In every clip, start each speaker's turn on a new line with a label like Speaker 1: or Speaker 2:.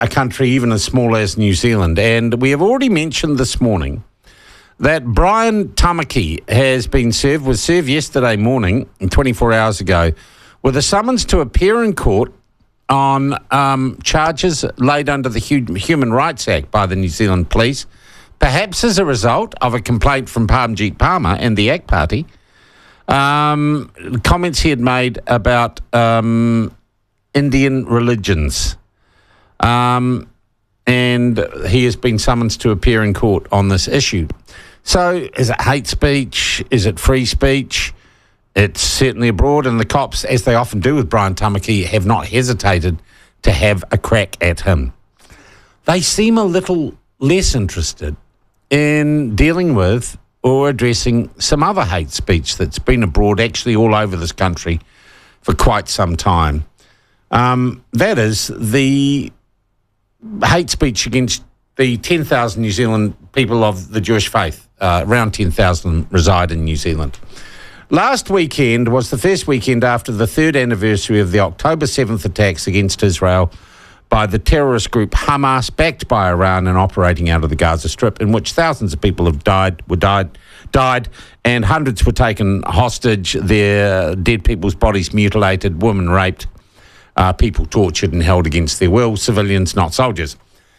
Speaker 1: a country even as small as New Zealand. And we have already mentioned this morning that Brian Tamaki was served yesterday morning, 24 hours ago, with a summons to appear in court on charges laid under the Human Rights Act by the New Zealand Police, perhaps as a result of a complaint from Parmjit Palmer and the ACT Party, comments he had made about Indian religions. And he has been summoned to appear in court on this issue. So is it hate speech? Is it free speech? It's certainly abroad, and the cops, as they often do with Brian Tamaki, have not hesitated to have a crack at him. They seem a little less interested in dealing with or addressing some other hate speech that's been abroad, actually all over this country for quite some time. That is the hate speech against the 10,000 New Zealand people of the Jewish faith. Around 10,000 reside in New Zealand. Last weekend was the first weekend after the third anniversary of the October 7th attacks against Israel by the terrorist group Hamas, backed by Iran and operating out of the Gaza Strip, in which thousands of people have died, and hundreds were taken hostage, their dead people's bodies mutilated, women raped, people tortured and held against their will, civilians, not soldiers.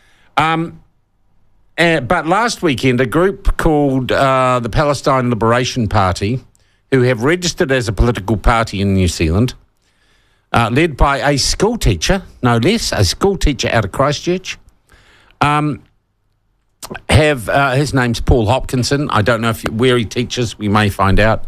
Speaker 1: But last weekend, a group called the Palestine Liberation Party, who have registered as a political party in New Zealand, led by a school teacher, no less, a school teacher out of Christchurch, his name's Paul Hopkinson. I don't know where he teaches. We may find out.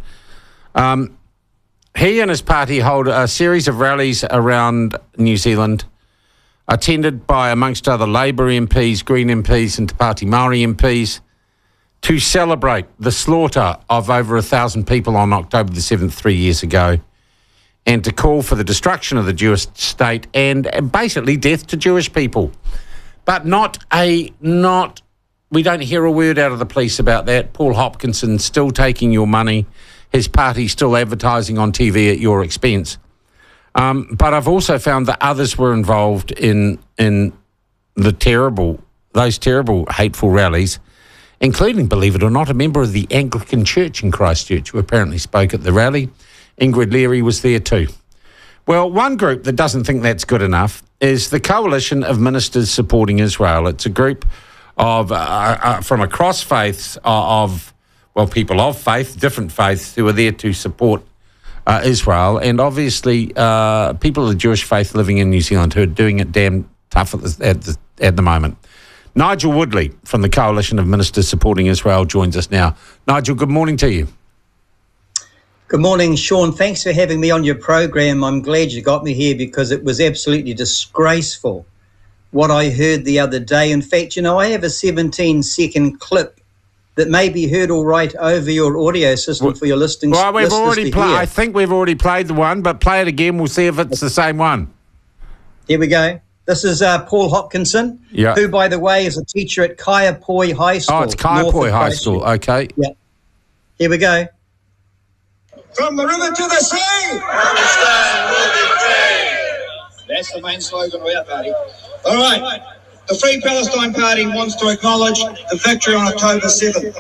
Speaker 1: He and his party hold a series of rallies around New Zealand, attended by, amongst other, Labour MPs, Green MPs and Te Pāti Māori MPs, to celebrate the slaughter of over 1,000 people on October the 7th 3 years ago, and to call for the destruction of the Jewish state and basically death to Jewish people. But we don't hear a word out of the police about that. Paul Hopkinson still taking your money, his party still advertising on TV at your expense. But I've also found that others were involved in those terrible, hateful rallies, including, believe it or not, a member of the Anglican Church in Christchurch who apparently spoke at the rally. Ingrid Leary was there too. Well, one group that doesn't think that's good enough is the Coalition of Ministers Supporting Israel. It's a group of from across faiths people of faith, different faiths, who are there to support Israel, and obviously people of the Jewish faith living in New Zealand who are doing it damn tough at the moment. Nigel Woodley from the Coalition of Ministers Supporting Israel joins us now. Nigel, good morning to you.
Speaker 2: Good morning, Sean. Thanks for having me on your program. I'm glad you got me here because it was absolutely disgraceful what I heard the other day. In fact, I have a 17-second clip that may be heard all right over your audio system for your listening.
Speaker 1: Well, we've already played. I think we've already played the one, but play it again. We'll see if it's the same one.
Speaker 2: Here we go. This is Paul Hopkinson, who, by the way, is a teacher at Kaiapoi High School.
Speaker 1: Oh, it's Kaiapoi High School. Okay.
Speaker 2: Yeah. Here we go.
Speaker 3: From the river to the sea. Palestine will be free. That's the main slogan of our party. All right. The Free Palestine Party wants to acknowledge the victory on October 7th.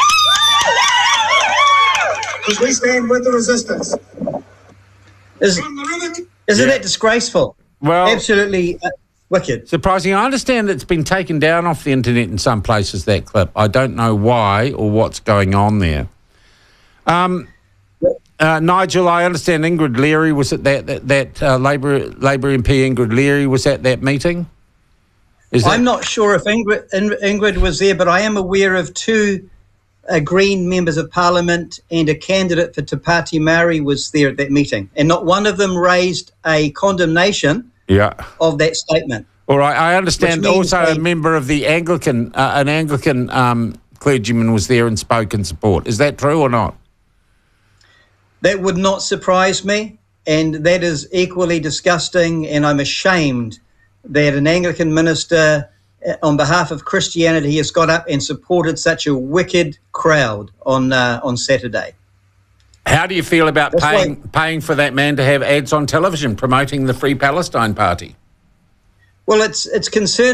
Speaker 3: Because we stand with the resistance.
Speaker 2: Isn't that disgraceful?
Speaker 1: Well,
Speaker 2: absolutely wicked.
Speaker 1: Surprising. I understand it's been taken down off the internet in some places, that clip. I don't know why or what's going on there. Nigel, I understand Ingrid Leary was at that Labour MP Ingrid Leary was at that meeting.
Speaker 2: I'm not sure if Ingrid was there, but I am aware of two Green members of Parliament and a candidate for Te Pāti Māori was there at that meeting, and not one of them raised a condemnation of that statement.
Speaker 1: All right, I understand also a member of the Anglican, an Anglican clergyman was there and spoke in support. Is that true or not?
Speaker 2: That would not surprise me, and that is equally disgusting, and I'm ashamed that an Anglican minister on behalf of Christianity has got up and supported such a wicked crowd on Saturday.
Speaker 1: How do you feel about paying for that man to have ads on television promoting the Free Palestine Party?
Speaker 2: Well, it's concerning.